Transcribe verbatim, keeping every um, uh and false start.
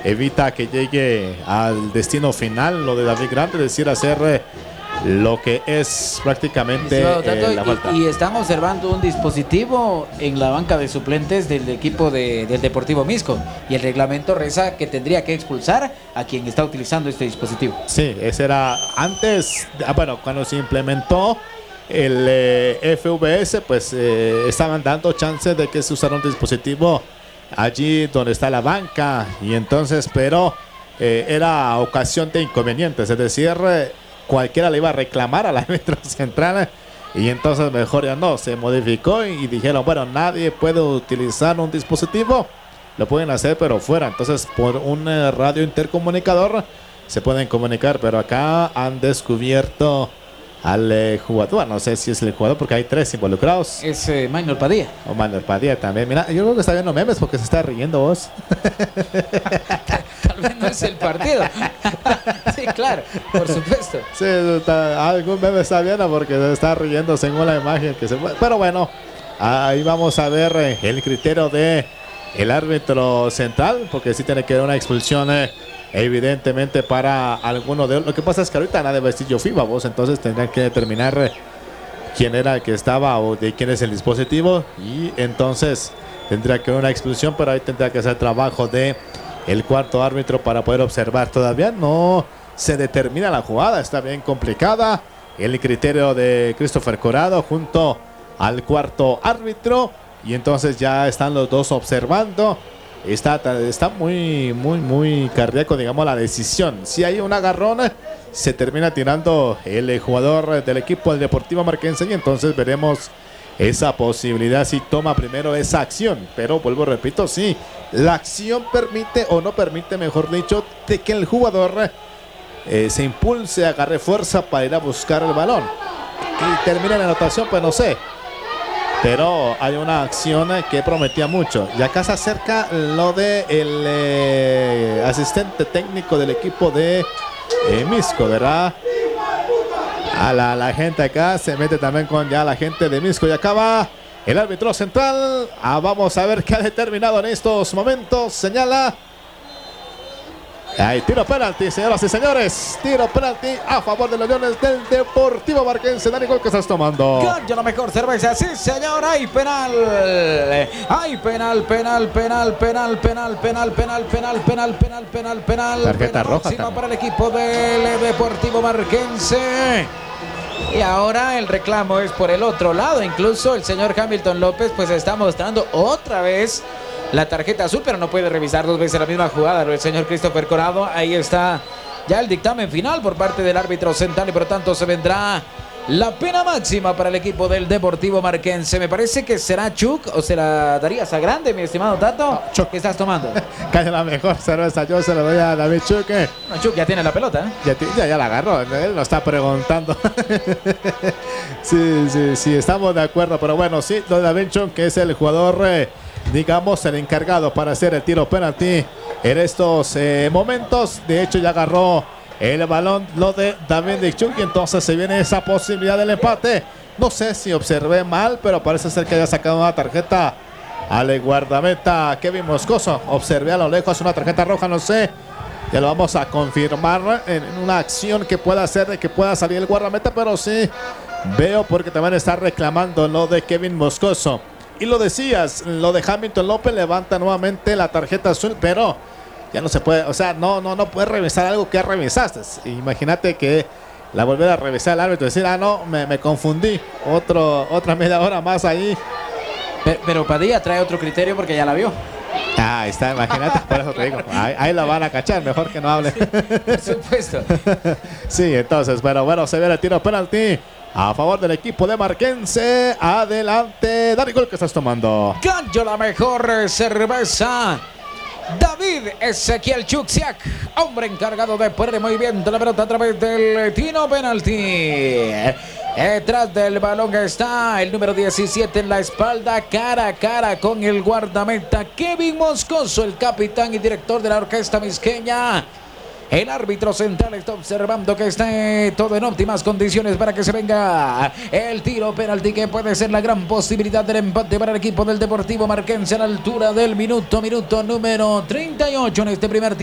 evita que llegue al destino final lo de David Grande, es decir, hacer eh, lo que es prácticamente Tato, eh, la falta. Y, y están observando un dispositivo en la banca de suplentes del equipo de, del Deportivo Misco, y el reglamento reza que tendría que expulsar a quien está utilizando este dispositivo. Sí, ese era antes, ah, bueno, cuando se implementó el eh, F V S, pues eh, estaban dando chances de que se usara un dispositivo allí donde está la banca, y entonces, pero eh, era ocasión de inconvenientes, es decir, eh, cualquiera le iba a reclamar al árbitro central, y entonces mejor ya no, se modificó y dijeron, bueno, nadie puede utilizar un dispositivo, lo pueden hacer pero fuera, entonces por un eh, radio intercomunicador se pueden comunicar, pero acá han descubierto al eh, jugador, no sé si es el jugador porque hay tres involucrados. Es eh, Manuel Padilla. O Manuel Padilla también, mira, yo creo que está viendo memes porque se está riendo vos. Tal vez no es el partido. Sí, claro, por supuesto. Sí, está, algún meme está viendo porque se está riendo según la imagen que se fue. Pero bueno, ahí vamos a ver eh, el criterio de el árbitro central, porque sí tiene que haber una expulsión eh, evidentemente para alguno de ellos. Lo que pasa es que ahorita nadie va a decir yo FIBA, vos, entonces tendrán que determinar eh, quién era el que estaba o de quién es el dispositivo, y entonces tendría que haber una expulsión, pero ahí tendría que hacer trabajo de el cuarto árbitro para poder observar. Todavía no se determina la jugada, está bien complicada. El criterio de Christopher Corado junto al cuarto árbitro, y entonces ya están los dos observando. Está, está muy, muy, muy cardíaco, digamos, la decisión. Si hay un agarrón, se termina tirando el jugador del equipo del Deportivo Marquense, y entonces veremos esa posibilidad si toma primero esa acción. Pero vuelvo, repito, sí, la acción permite o no permite, mejor dicho, de que el jugador eh, se impulse, agarre fuerza para ir a buscar el balón y termine la anotación, pues no sé. Pero hay una acción que prometía mucho. Y acá se acerca lo de el eh, asistente técnico del equipo de eh, Misco, ¿verdad? A la, la gente acá se mete también con ya la gente de Misco. Y acaba el árbitro central. Ah, vamos a ver qué ha determinado en estos momentos. Señala. Hay tiro penalti, señoras y señores. Tiro penalti a favor de los Leones del Deportivo Marquense. Dani, ¿cuál que estás tomando? Gana la mejor cerveza, sí señor. Hay penal. Hay penal, penal, penal, penal, penal, penal, penal, penal, penal, penal, penal, penal. Tarjeta roja para el equipo del Deportivo Marquense. Y ahora el reclamo es por el otro lado. Incluso el señor Hamilton López pues está mostrando otra vez la tarjeta azul, pero no puede revisar dos veces la misma jugada. El señor Christopher Corado, ahí está ya el dictamen final por parte del árbitro central, y por lo tanto se vendrá la pena máxima para el equipo del Deportivo Marquense. Me parece que será Chuck, o se la darías a Grande, mi estimado Tato. No, Chuck. ¿Qué estás tomando? Cae la mejor cerveza, yo se la doy a David Chuck. No, Chuck ya tiene la pelota, ¿eh? Ya, ya, ya la agarró, él lo está preguntando. Sí, sí, sí, estamos de acuerdo, pero bueno, sí, lo de David Chuck, que es el jugador, eh, digamos, el encargado para hacer el tiro penalti en estos eh, momentos. De hecho, ya agarró el balón lo de David Chuck, y entonces se viene esa posibilidad del empate. No sé si observé mal, pero parece ser que haya sacado una tarjeta al guardameta Kevin Moscoso. Observé a lo lejos una tarjeta roja, no sé. Ya lo vamos a confirmar en una acción que pueda hacer de que pueda salir el guardameta, pero sí veo porque también está reclamando lo de Kevin Moscoso. Y lo decías, lo de Hamilton López levanta nuevamente la tarjeta azul, pero ya no se puede, o sea, no, no, no puedes revisar algo que revisaste. Imagínate que la volviera a revisar el árbitro y decir, ah, no, me, me confundí. Otro, otra media hora más ahí. Pero, pero Padilla trae otro criterio porque ya la vio. Ah, ahí está, imagínate, por eso te digo. Ahí, ahí la van a cachar, mejor que no hable. Sí, por supuesto. Sí, entonces, pero bueno, se ve el tiro penalti a favor del equipo de Marquense. Adelante, Dani, ¿cuál que estás tomando? Gancho la mejor cerveza. David Ezequiel Chuksiak, hombre encargado de poner muy bien la pelota a través del tiro penalti. Detrás del balón está el número diecisiete en la espalda, cara a cara con el guardameta Kevin Moscoso, el capitán y director de la orquesta misqueña. El árbitro central está observando que esté todo en óptimas condiciones para que se venga el tiro penalti, que puede ser la gran posibilidad del empate para el equipo del Deportivo Marquense a la altura del minuto, minuto número treinta y ocho en este primer tiempo.